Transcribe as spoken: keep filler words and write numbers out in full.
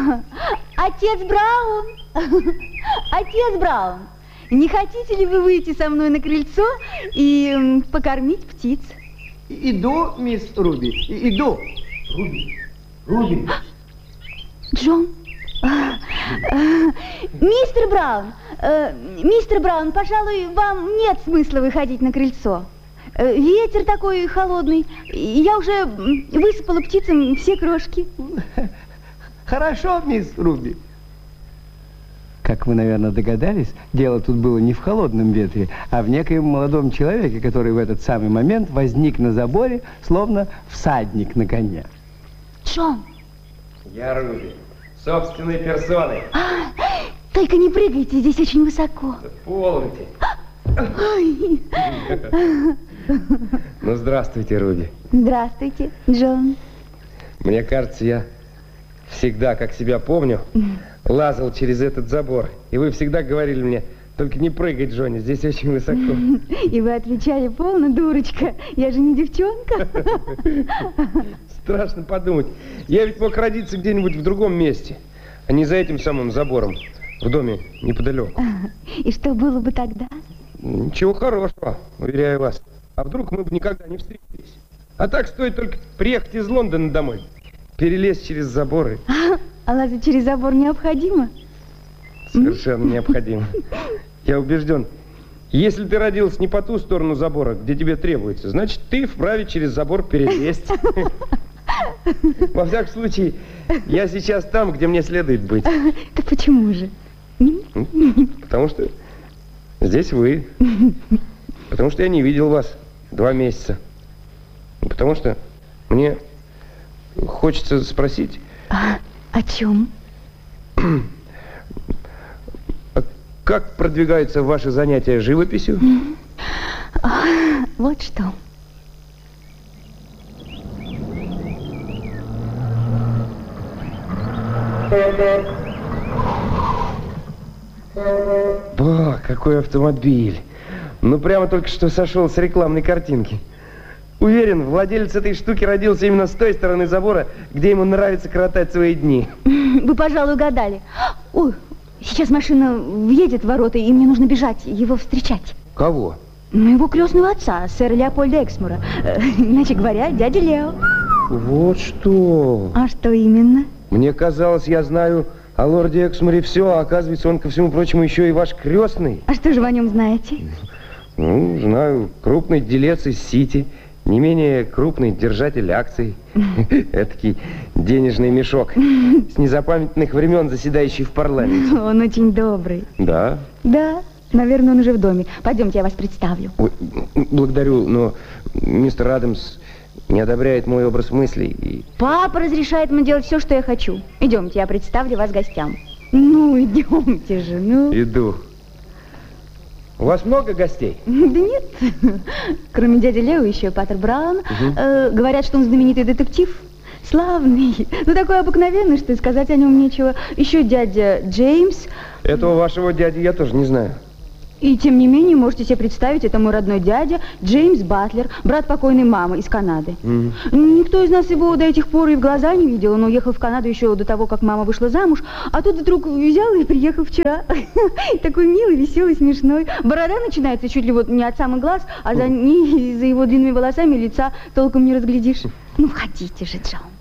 Отец Браун! Отец Браун! Не хотите ли вы выйти со мной на крыльцо и м, покормить птиц? Иду, мисс Руби, иду. Руби, Руби. Джон? Мистер Браун, э, мистер Браун, пожалуй, вам нет смысла выходить на крыльцо. Э, ветер такой холодный. Я уже высыпала птицам все крошки. Хорошо, мисс Руби. Как вы, наверное, догадались, дело тут было не в холодном ветре, а в некоем молодом человеке, который в этот самый момент возник на заборе, словно всадник на коне. Джон! Я Руби. Собственной персоной. А, только не прыгайте, здесь очень высоко. Да полноте. Ну, здравствуйте, Руби. Здравствуйте, Джон. Мне кажется, я всегда, как себя помню, лазал через этот забор. И вы всегда говорили мне, только не прыгай, Джонни, здесь очень высоко. И вы отвечали, полно, дурочка, я же не девчонка. Страшно подумать. Я ведь мог родиться где-нибудь в другом месте, а не за этим самым забором, в доме неподалеку. И что было бы тогда? Ничего хорошего, уверяю вас. А вдруг мы бы никогда не встретились? А так стоит только приехать из Лондона домой, перелезть через заборы. А лазать через забор необходимо? Совершенно необходимо. Я убежден, если ты родился не по ту сторону забора, где тебе требуется, значит, ты вправе через забор перелезть. Во всяком случае, я сейчас там, где мне следует быть. Так почему же? Потому что здесь вы. Потому что я не видел вас два месяца. Потому что мне хочется спросить... А, о чем? Как продвигаются ваши занятия живописью? А, вот что. Ба, какой автомобиль. Ну, прямо только что сошел с рекламной картинки. Уверен, владелец этой штуки родился именно с той стороны забора, где ему нравится коротать свои дни. Вы, пожалуй, угадали. Ой, сейчас машина въедет в ворота, и мне нужно бежать, его встречать. Кого? Моего крестного отца, сэра Леопольда Эксмура. Э, иначе говоря, дядя Лео. Вот что. А что именно? Мне казалось, я знаю о лорде Эксмуре все, а оказывается, он, ко всему прочему, еще и ваш крестный. А что же вы о нем знаете? Ну, знаю, крупный делец из Сити, не менее крупный держатель акций. Этакий денежный мешок, с незапамятных времен заседающий в парламенте. Он очень добрый. Да? Да, наверное, он уже в доме. Пойдемте, я вас представлю. Ой, благодарю, но мистер Адамс не одобряет мой образ мыслей. И... Папа разрешает мне делать все, что я хочу. Идемте, я представлю вас гостям. Ну, идемте же, ну. Иду. У вас много гостей? Да нет. Кроме дяди Лео еще Паттер Браун. Угу. Э, говорят, что он знаменитый детектив. Славный. Ну, такой обыкновенный, что и сказать о нем нечего. Еще дядя Джеймс. Этого вашего дяди я тоже не знаю. И тем не менее, можете себе представить, это мой родной дядя Джеймс Батлер, брат покойной мамы из Канады. Mm. Никто из нас его до этих пор и в глаза не видел. Он уехал в Канаду еще до того, как мама вышла замуж. А тут вдруг взял и приехал вчера. Такой милый, веселый, смешной. Борода начинается чуть ли вот не от самых глаз, а за ней, за его длинными волосами лица толком не разглядишь. Ну, входите же, Джон.